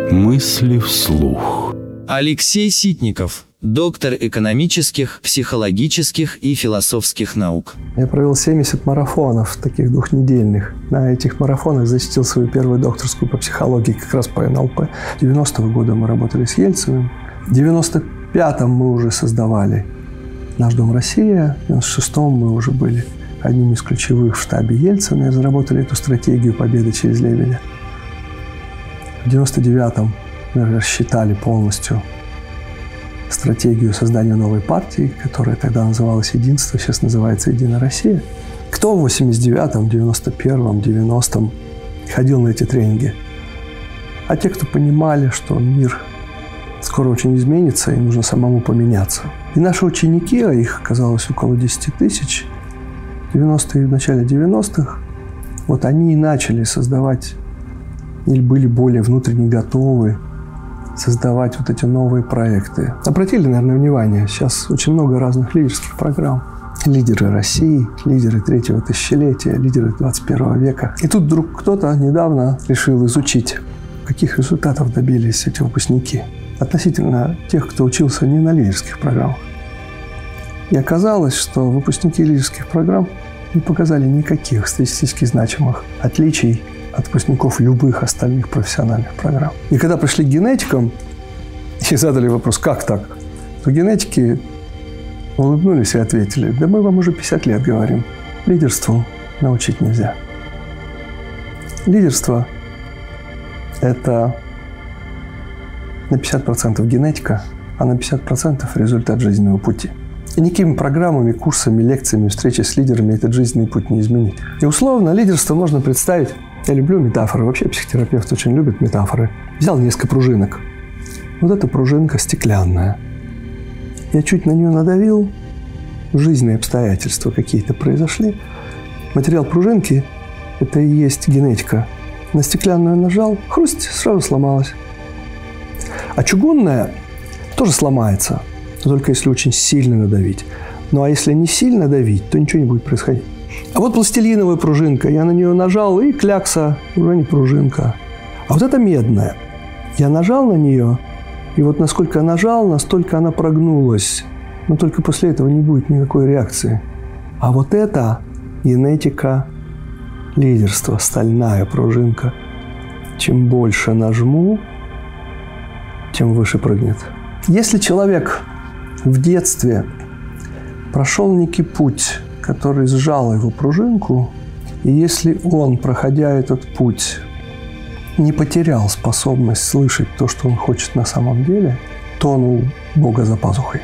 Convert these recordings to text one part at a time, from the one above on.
Мысли вслух. Алексей Ситников, доктор экономических, психологических и философских наук. Я провел 70 марафонов, таких двухнедельных. На этих марафонах защитил свою первую докторскую по психологии, как раз по НЛП. 90-го года мы работали с Ельциным. В 95-м мы уже создавали «Наш дом Россия». В 96-м мы уже были одним из ключевых в штабе Ельцина и разработали эту стратегию победы через Лебедя. В 99-м мы рассчитали полностью стратегию создания новой партии, которая тогда называлась «Единство», сейчас называется «Единая Россия». Кто в 89-м, 91-м, 90-м ходил на эти тренинги? А те, кто понимали, что мир скоро очень изменится и нужно самому поменяться. И наши ученики, а их оказалось около 10 тысяч, в 90-е, в начале 90-х, вот они и начали создавать, или были более внутренне готовы создавать вот эти новые проекты. Обратили, наверное, внимание, сейчас очень много разных лидерских программ. Лидеры России, лидеры третьего тысячелетия, лидеры 21 века. И тут вдруг кто-то недавно решил изучить, каких результатов добились эти выпускники относительно тех, кто учился не на лидерских программах. И оказалось, что выпускники лидерских программ не показали никаких статистически значимых отличий от выпускников любых остальных профессиональных программ. И когда пришли к генетикам и задали вопрос, как так, то генетики улыбнулись и ответили, да мы вам уже 50 лет говорим, лидерству научить нельзя. Лидерство – это на 50% генетика, а на 50% результат жизненного пути. И никакими программами, курсами, лекциями, встречи с лидерами этот жизненный путь не изменить. И условно лидерство можно представить. Я люблю метафоры. Вообще психотерапевт очень любит метафоры. Взял несколько пружинок. Вот эта пружинка стеклянная. Я чуть на нее надавил. Жизненные обстоятельства какие-то произошли. Материал пружинки – это и есть генетика. На стеклянную нажал, хрусть, сразу сломалась. А чугунная тоже сломается. Только если очень сильно надавить. Ну, а если не сильно давить, то ничего не будет происходить. А вот пластилиновая пружинка. Я на нее нажал, и клякса, уже не пружинка. А вот эта медная. Я нажал на нее, и вот насколько я нажал, настолько она прогнулась. Но только после этого не будет никакой реакции. А вот это генетика лидерства, стальная пружинка. Чем больше нажму, тем выше прыгнет. Если человек в детстве прошел некий путь, который сжал его пружинку, и если он, проходя этот путь, не потерял способность слышать то, что он хочет на самом деле, то он у Бога за пазухой.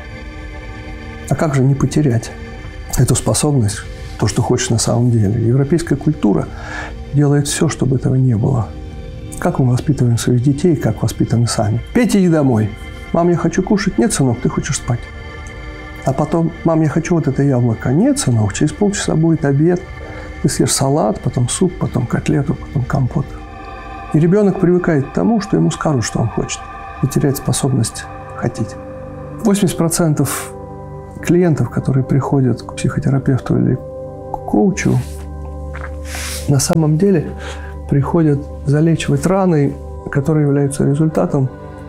А как же не потерять эту способность, то, что хочешь на самом деле? Европейская культура делает все, чтобы этого не было. Как мы воспитываем своих детей, как воспитаны сами. Пейте, иди домой. Мам, я хочу кушать. Нет, сынок, ты хочешь спать. А потом, мам, я хочу вот это яблоко. Нет, сынок, через полчаса будет обед. Ты съешь салат, потом суп, потом котлету, потом компот. И ребенок привыкает к тому, что ему скажут, что он хочет. И теряет способность хотеть. 80% клиентов, которые приходят к психотерапевту или к коучу, на самом деле приходят залечивать раны, которые являются результатом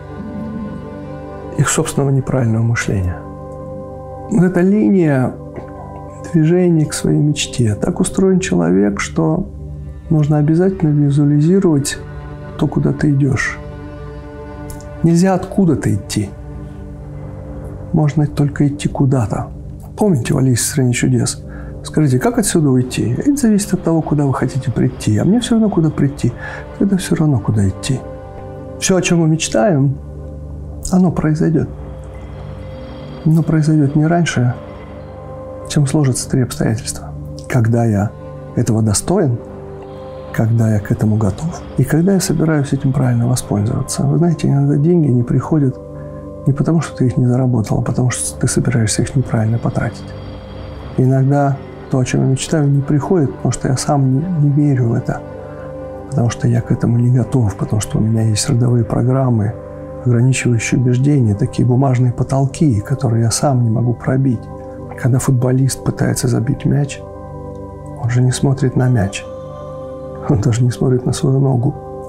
их собственного неправильного мышления. Вот эта линия движения к своей мечте. Так устроен человек, что нужно обязательно визуализировать то, куда ты идешь. Нельзя откуда-то идти. Можно только идти куда-то. Помните в «Алисе в стране чудес»? Скажите, как отсюда уйти? Это зависит от того, куда вы хотите прийти. А мне все равно, куда прийти. Это все равно, куда идти. Все, о чем мы мечтаем, оно произойдет. Но произойдет не раньше, чем сложатся 3 обстоятельства. Когда я этого достоин, когда я к этому готов, и когда я собираюсь этим правильно воспользоваться. Вы знаете, иногда деньги не приходят не потому, что ты их не заработал, а потому, что ты собираешься их неправильно потратить. И иногда то, о чем я мечтаю, не приходит, потому что я сам не верю в это, потому что я к этому не готов, потому что у меня есть родовые программы, ограничивающие убеждения, такие бумажные потолки, которые я сам не могу пробить. Когда футболист пытается забить мяч, он же не смотрит на мяч. Он даже не смотрит на свою ногу.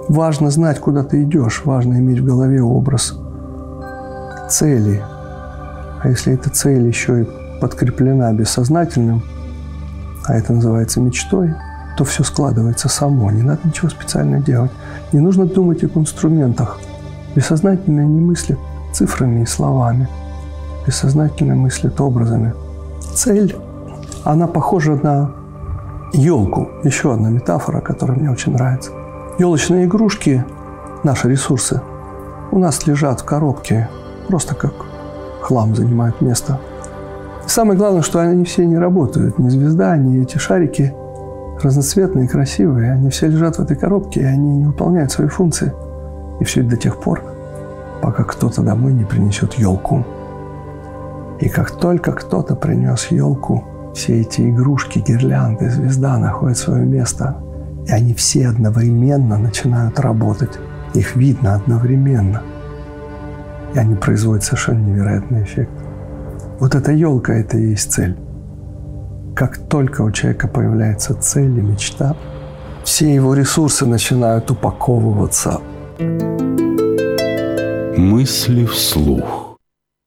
Важно знать, куда ты идешь, важно иметь в голове образ цели. А если эта цель еще и подкреплена бессознательным, а это называется мечтой, то все складывается само. Не надо ничего специально делать. Не нужно думать об инструментах. Бессознательное не мыслит цифрами и словами. Бессознательное мыслит образами. Цель, она похожа на елку. Еще одна метафора, которая мне очень нравится. Елочные игрушки, наши ресурсы, у нас лежат в коробке, просто как хлам занимают место. И самое главное, что они все не работают. Ни звезда, ни эти шарики разноцветные, красивые. Они все лежат в этой коробке, и они не выполняют свои функции. И все это до тех пор, пока кто-то домой не принесет елку. И как только кто-то принес елку, все эти игрушки, гирлянды, звезда находят свое место. И они все одновременно начинают работать. Их видно одновременно. И они производят совершенно невероятный эффект. Вот эта елка – это и есть цель. Как только у человека появляется цель и мечта, все его ресурсы начинают упаковываться. Мысли вслух.